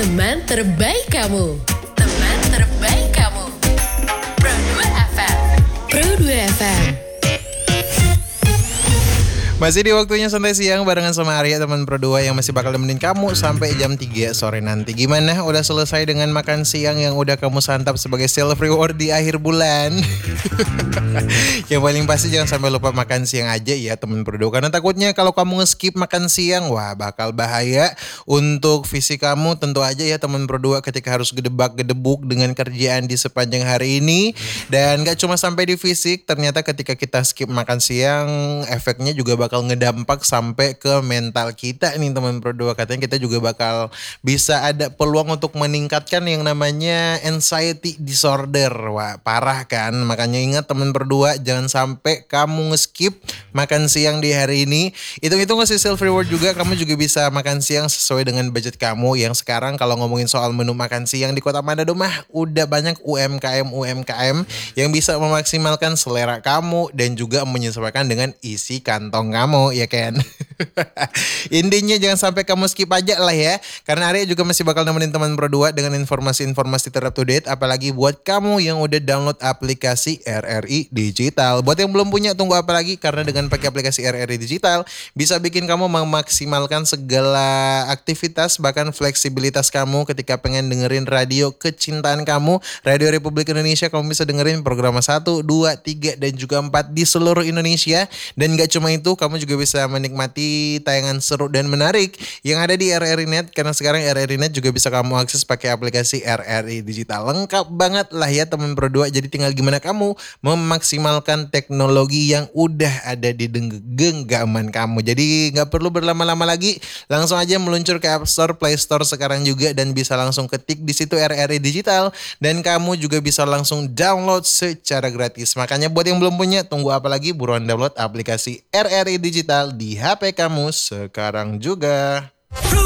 Teman terbaik kamu. Teman terbaik kamu. Pro 2 FM. Pro 2 FM. Masih di waktunya santai siang barengan sama Arya teman Pro 2 yang masih bakal nemenin kamu sampai jam 3 sore nanti. Gimana? Udah selesai dengan makan siang yang udah kamu santap sebagai self reward di akhir bulan? Yang paling pasti jangan sampai lupa makan siang aja ya teman Pro 2. Karena takutnya kalau kamu nge-skip makan siang, wah bakal bahaya untuk fisik kamu. Tentu aja ya teman Pro 2 ketika harus gedebak-gedebuk dengan kerjaan di sepanjang hari ini. Dan gak cuma sampai di fisik, ternyata ketika kita skip makan siang, efeknya juga bakal ngedampak sampai ke mental kita nih teman Pro 2. Katanya kita juga bakal bisa ada peluang untuk meningkatkan yang namanya anxiety disorder. Wah parah kan. Makanya ingat teman Pro 2, jangan sampai kamu nge-skip makan siang di hari ini. Hitung-hitung ngasih self reward juga, kamu juga bisa makan siang sesuai dengan budget kamu. Yang sekarang kalau ngomongin soal menu makan siang di Kota Manado mah udah banyak UMKM yang bisa memaksimalkan selera kamu dan juga menyesuaikan dengan isi kantong kamu, ya kan? Intinya jangan sampai kamu skip aja lah ya. Karena Arya juga masih bakal nemenin teman Pro 2 dengan informasi-informasi ter up to date. Apalagi buat kamu yang udah download aplikasi RRI Digital. Buat yang belum punya, tunggu apa lagi? Karena dengan pakai aplikasi RRI Digital bisa bikin kamu memaksimalkan segala aktivitas, bahkan fleksibilitas kamu ketika pengen dengerin radio kecintaan kamu, Radio Republik Indonesia. Kamu bisa dengerin program 1, 2, 3 dan juga 4 di seluruh Indonesia. Dan gak cuma itu, kamu juga bisa menikmati tayangan seru dan menarik yang ada di RRI Net. Karena sekarang RRI Net juga bisa kamu akses pakai aplikasi RRI Digital. Lengkap banget lah ya teman Pro 2. Jadi tinggal gimana kamu memaksimalkan teknologi yang udah ada di genggaman kamu. Jadi gak perlu berlama-lama lagi, langsung aja meluncur ke App Store, Play Store sekarang juga, dan bisa langsung ketik di situ RRI Digital dan kamu juga bisa langsung download secara gratis. Makanya buat yang belum punya, tunggu apa lagi, buruan download aplikasi RRI Digital di HP kamu sekarang juga.